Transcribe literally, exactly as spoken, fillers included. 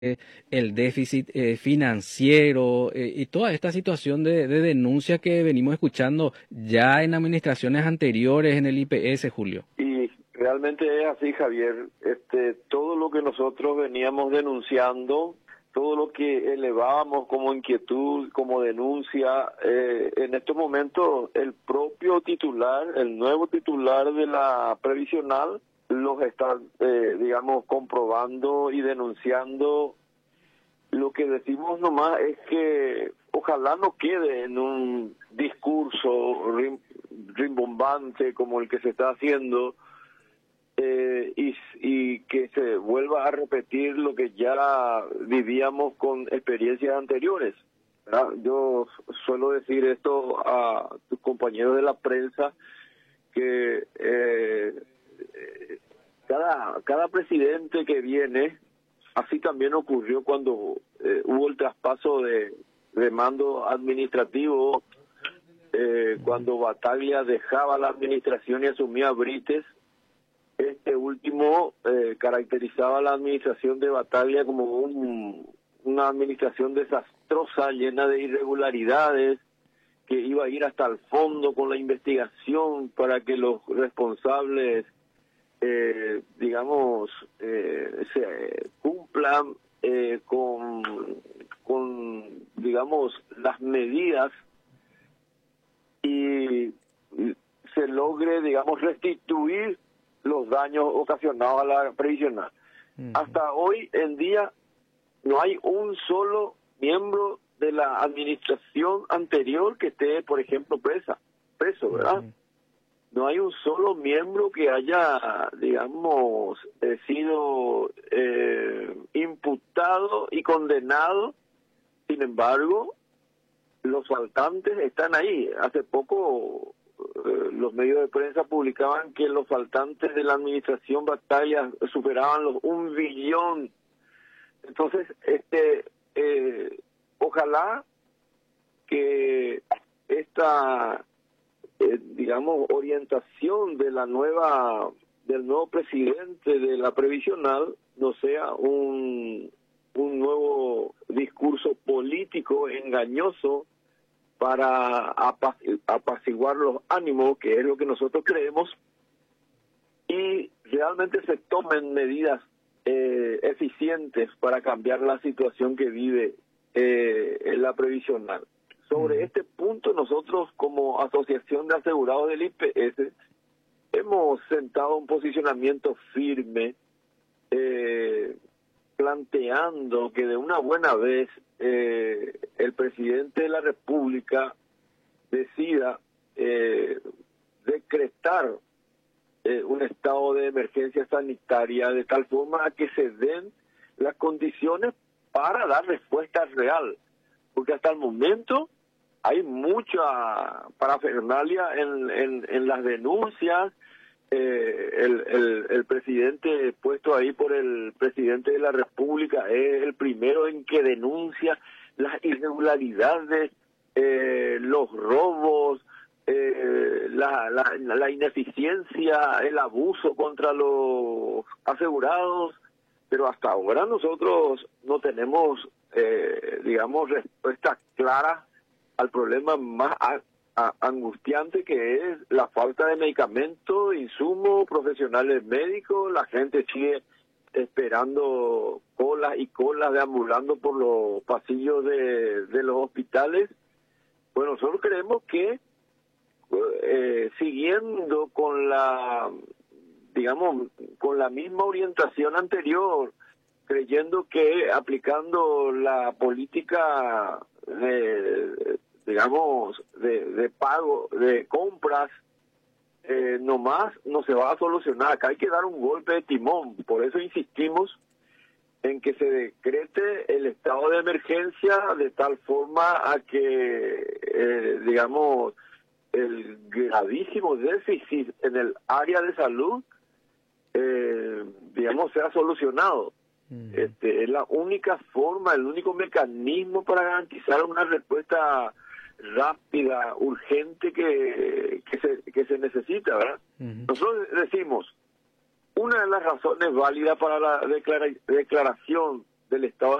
el déficit eh, financiero eh, y toda esta situación de, de denuncia que venimos escuchando ya en administraciones anteriores en el I P S, Julio. Y realmente es así, Javier. Este, todo lo que nosotros veníamos denunciando, todo lo que elevábamos como inquietud, como denuncia, eh, en estos momentos el propio titular, el nuevo titular de la previsional, los está, eh, digamos, comprobando y denunciando. Lo que decimos nomás es que ojalá no quede en un discurso rim, rimbombante como el que se está haciendo, eh, y, y que se vuelva a repetir lo que ya vivíamos con experiencias anteriores, ¿verdad? Yo suelo decir esto a tus compañeros de la prensa, que eh, cada, cada presidente que viene, así también ocurrió cuando eh, hubo el traspaso de, de mando administrativo, eh, cuando Bataglia dejaba la administración y asumía Brites. Este último eh, caracterizaba la administración de Bataglia como un, una administración desastrosa, llena de irregularidades, que iba a ir hasta el fondo con la investigación para que los responsables, eh, digamos, eh, se cumplan eh, con, con, digamos, las medidas y se logre, digamos, restituir los daños ocasionados a la previsional. Uh-huh. Hasta hoy en día no hay un solo miembro de la administración anterior que esté, por ejemplo, presa, preso, ¿verdad? Uh-huh. No hay un solo miembro que haya, digamos, eh, sido eh, imputado y condenado. Sin embargo, los faltantes están ahí. Hace poco eh, los medios de prensa publicaban que los faltantes de la administración Bataglia superaban los un billón. Entonces, este, eh, ojalá que esta Eh, digamos, orientación de la nueva, del nuevo presidente de la previsional no sea un, un nuevo discurso político engañoso para apaciguar los ánimos, que es lo que nosotros creemos, y realmente se tomen medidas eh, eficientes para cambiar la situación que vive eh, en la previsional. Sobre este punto, nosotros como Asociación de Asegurados del I P S hemos sentado un posicionamiento firme, eh, planteando que de una buena vez eh, el presidente de la República decida eh, decretar eh, un estado de emergencia sanitaria de tal forma a que se den las condiciones para dar respuesta real, porque hasta el momento hay mucha parafernalia en, en, en las denuncias. Eh, el, el, el presidente puesto ahí por el presidente de la República es el primero en que denuncia las irregularidades, eh, los robos, eh, la, la, la ineficiencia, el abuso contra los asegurados, pero hasta ahora nosotros no tenemos, eh, digamos, respuestas claras al problema más a, a, angustiante, que es la falta de medicamentos, insumos, profesionales médicos. La gente sigue esperando colas y colas, deambulando por los pasillos de, de los hospitales. Bueno, nosotros creemos que eh, siguiendo con la, digamos, con la misma orientación anterior, creyendo que aplicando la política de, digamos, de, de pago, de compras, eh, nomás no se va a solucionar. Acá hay que dar un golpe de timón. Por eso insistimos en que se decrete el estado de emergencia de tal forma a que, eh, digamos, el gravísimo déficit en el área de salud, eh, digamos, sea solucionado. Uh-huh. Este, es la única forma, el único mecanismo para garantizar una respuesta rápida, urgente que, que, se, que se necesita, ¿verdad? Uh-huh. Nosotros decimos, una de las razones válidas para la declara, declaración del Estado